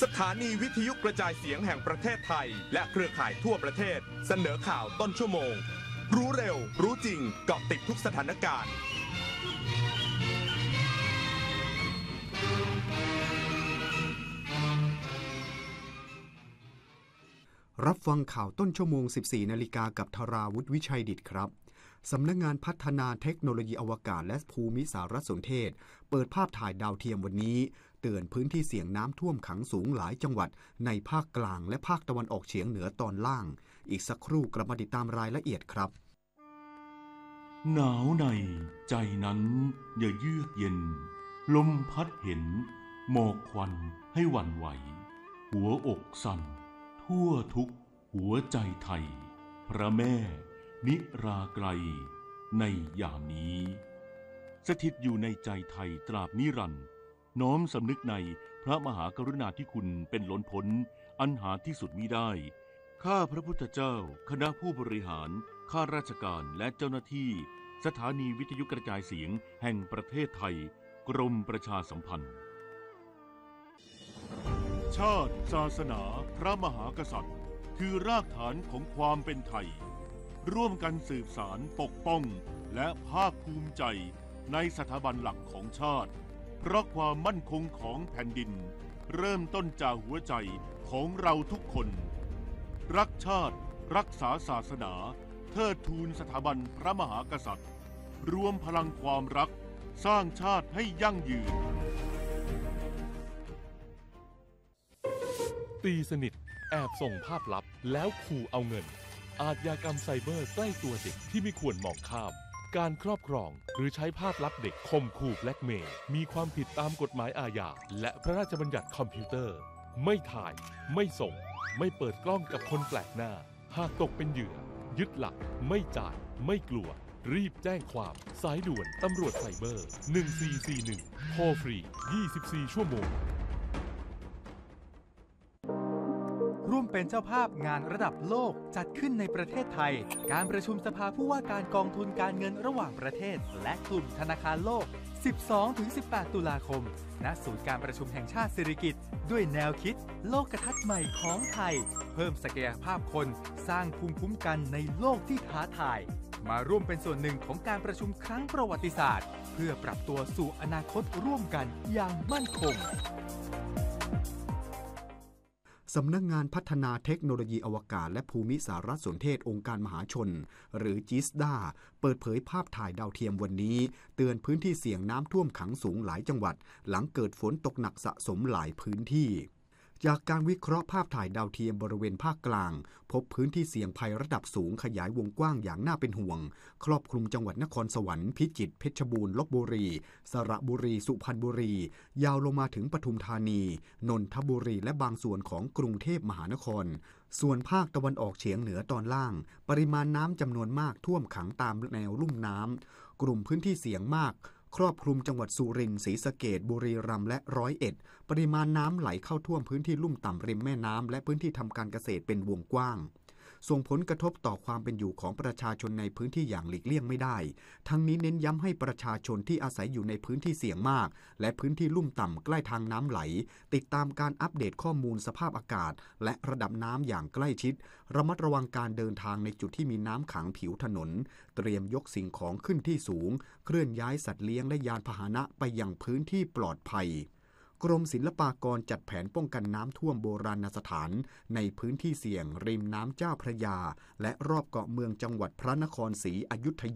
สถานีวิทยุกระจายเสียงแห่งประเทศไทยและเครือข่ายทั่วประเทศเสนอข่าวต้นชั่วโมงรู้เร็วรู้จริงเกาะติดทุกสถานการณ์รับฟังข่าวต้นชั่วโมง 14 นาฬิกากับธราวุฒิวิชัยดิษฐ์ครับสำนักงานพัฒนาเทคโนโลยีอวกาศและภูมิสารสนเทศเปิดภาพถ่ายดาวเทียมวันนี้เตือนพื้นที่เสี่ยงน้ำท่วมขังสูงหลายจังหวัดในภาคกลางและภาคตะวันออกเฉียงเหนือตอนล่างอีกสักครู่กลับมาติดตามรายละเอียดครับหนาวในใจนั้นอย่าเยือกเย็นลมพัดเห็นหมอกควันให้หวั่นไหวหัวอกสั่นทั่วทุกหัวใจไทยพระแม่นิราไกลในยามนี้สถิตอยู่ในใจไทยตราบนิรันดร์น้อมสำนึกในพระมหากรุณาธิคุณเป็นล้นพ้นอันหาที่สุดมิได้ข้าพระพุทธเจ้าคณะผู้บริหารข้าราชการและเจ้าหน้าที่สถานีวิทยุกระจายเสียงแห่งประเทศไทยกรมประชาสัมพันธ์ชาติศาสนาพระมหากษัตริย์คือรากฐานของความเป็นไทยร่วมกันสืบสานปกป้องและภาคภูมิใจในสถาบันหลักของชาติเพราะความมั่นคงของแผ่นดินเริ่มต้นจากหัวใจของเราทุกคนรักชาติรักษาศาสนาเทิดทูนสถาบันพระมหากษัตริย์รวมพลังความรักสร้างชาติให้ยั่งยืนตีสนิทแอบส่งภาพลับแล้วขู่เอาเงินอาชญากรรมไซเบอร์ใกล้ตัวเด็กที่ไม่ควรมองข้ามการครอบครองหรือใช้ภาพลับเด็กข่มขู่แบล็กเมย์มีความผิดตามกฎหมายอาญาและพระราชบัญญัติคอมพิวเตอร์ไม่ถ่ายไม่ส่งไม่เปิดกล้องกับคนแปลกหน้าหากตกเป็นเหยื่อยึดหลักไม่จ่ายไม่กลัวรีบแจ้งความสายด่วนตำรวจไซเบอร์1441โทรฟรี24ชั่วโมงร่วมเป็นเจ้าภาพงานระดับโลกจัดขึ้นในประเทศไทยการประชุมสภาผู้ว่าการกองทุนการเงินระหว่างประเทศและกลุ่มธนาคารโลก 12-18 ตุลาคมณศูนย์การประชุมแห่งชาติสิริกิติ์ด้วยแนวคิดโลกทัศน์ใหม่ของไทยเพิ่มศักยภาพคนสร้างภูมิคุ้มกันในโลกที่ท้าทายมาร่วมเป็นส่วนหนึ่งของการประชุมครั้งประวัติศาสตร์เพื่อปรับตัวสู่อนาคตร่วมกันอย่างมั่นคงสำนักงานพัฒนาเทคโนโลยีอวกาศและภูมิสารสนเทศองค์การมหาชนหรือจิสดาเปิดเผยภาพถ่ายดาวเทียมวันนี้เตือนพื้นที่เสี่ยงน้ำท่วมขังสูงหลายจังหวัดหลังเกิดฝนตกหนักสะสมหลายพื้นที่จากการวิเคราะห์ภาพถ่ายดาวเทียมบริเวณภาคกลางพบพื้นที่เสี่ยงภัยระดับสูงขยายวงกว้างอย่างน่าเป็นห่วงครอบคลุมจังหวัดนครสวรรค์พิจิตรเพชรบูรณ์ลพบุรีสระบุรีสุพรรณบุรียาวลงมาถึงปทุมธานีนนทบุรีและบางส่วนของกรุงเทพมหานครส่วนภาคตะวันออกเฉียงเหนือตอนล่างปริมาณน้ำจำนวนมากท่วมขังตามแนวลุ่มน้ำกลุ่มพื้นที่เสี่ยงมากครอบคลุมจังหวัดสุรินทร์ศรีสะเกษบุรีรัมย์และ101ปริมาณน้ำไหลเข้าท่วมพื้นที่ลุ่มต่ำริมแม่น้ำและพื้นที่ทำการเกษตรเป็นวงกว้างส่งผลกระทบต่อความเป็นอยู่ของประชาชนในพื้นที่อย่างหลีกเลี่ยงไม่ได้ทั้งนี้เน้นย้ำให้ประชาชนที่อาศัยอยู่ในพื้นที่เสี่ยงมากและพื้นที่ลุ่มต่ำใกล้ทางน้ำไหลติดตามการอัปเดตข้อมูลสภาพอากาศและระดับน้ำอย่างใกล้ชิดระมัดระวังการเดินทางในจุดที่มีน้ำขังผิวถนนเตรียมยกสิ่งของขึ้นที่สูงเคลื่อนย้ายสัตว์เลี้ยงและยานพาหนะไปยังพื้นที่ปลอดภัยกรมศิลปากรจัดแผนป้องกันน้ำท่วมโบราณสถานในพื้นที่เสี่ยงริมน้ำเจ้าพระยาและรอบเกาะเมืองจังหวัดพระนครศรีอยุธยา